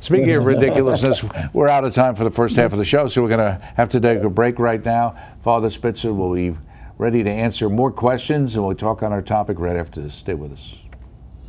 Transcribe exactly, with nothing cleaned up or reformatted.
Speaking of ridiculousness, we're out of time for the first half of the show, so we're going to have to take a break right now. Father Spitzer will be ready to answer more questions, and we'll talk on our topic right after this. Stay with us.